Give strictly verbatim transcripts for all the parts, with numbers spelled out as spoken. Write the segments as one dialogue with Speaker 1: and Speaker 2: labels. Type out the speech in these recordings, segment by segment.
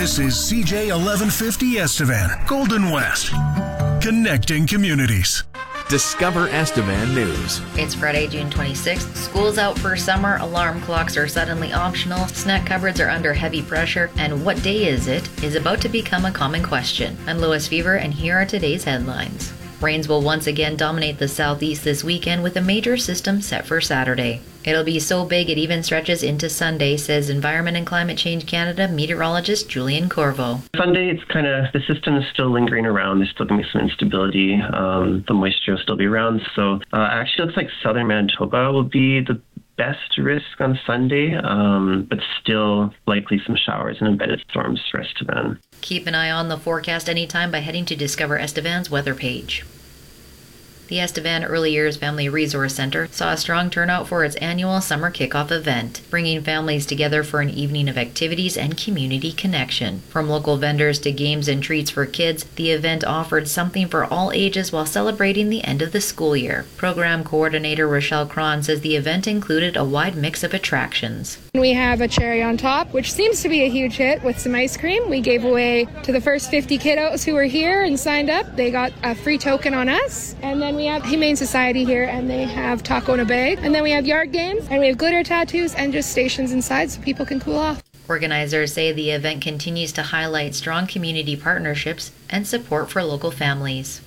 Speaker 1: This is C J eleven fifty Estevan, Golden West, connecting communities.
Speaker 2: Discover Estevan News.
Speaker 3: It's Friday, June twenty-sixth. School's out for summer. Alarm clocks are suddenly optional. Snack cupboards are under heavy pressure. And what day is it is about to become a common question. I'm Lois Fever, and here are today's headlines. Rains will once again dominate the southeast this weekend with a major system set for Saturday. It'll be so big it even stretches into Sunday, says Environment and Climate Change Canada meteorologist Julian Corvo.
Speaker 4: Sunday, it's kind of, the system is still lingering around. There's still going to be some instability. Um, the moisture will still be around. So uh, actually, it looks like southern Manitoba will be the best risk on Sunday, um, but still likely some showers and embedded storms for Estevan.
Speaker 3: Keep an eye on the forecast anytime by heading to Discover Estevan's weather page. The Estevan Early Years Family Resource Center saw a strong turnout for its annual summer kickoff event, bringing families together for an evening of activities and community connection. From local vendors to games and treats for kids, the event offered something for all ages while celebrating the end of the school year. Program coordinator Rochelle Cron says the event included a wide mix of attractions.
Speaker 5: We have a cherry on top, which seems to be a huge hit, with some ice cream. We gave away to the first fifty kiddos who were here and signed up. They got a free token on us. And then we have Humane Society here, and they have taco in a bag. And then we have yard games, and we have glitter tattoos and just stations inside so people can cool off.
Speaker 3: Organizers say the event continues to highlight strong community partnerships and support for local families.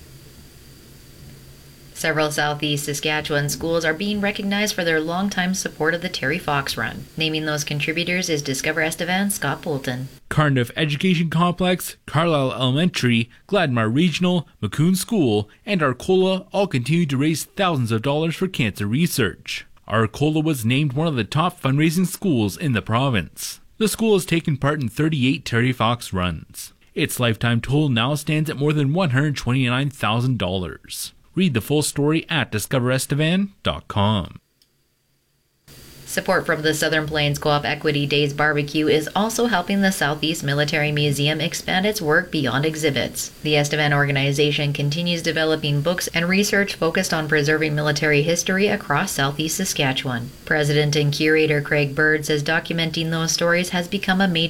Speaker 3: Several Southeast Saskatchewan schools are being recognized for their longtime support of the Terry Fox Run. Naming those contributors is Discover Estevan's Scott Bolton.
Speaker 6: Cardiff Education Complex, Carlisle Elementary, Gladmar Regional, Maccoon School, and Arcola all continue to raise thousands of dollars for cancer research. Arcola was named one of the top fundraising schools in the province. The school has taken part in thirty-eight Terry Fox runs. Its lifetime total now stands at more than one hundred twenty-nine thousand dollars. Read the full story at discover estevan dot com.
Speaker 3: Support from the Southern Plains Co-op Equity Days Barbecue is also helping the Southeast Military Museum expand its work beyond exhibits. The Estevan organization continues developing books and research focused on preserving military history across Southeast Saskatchewan. President and curator Craig Bird says documenting those stories has become a major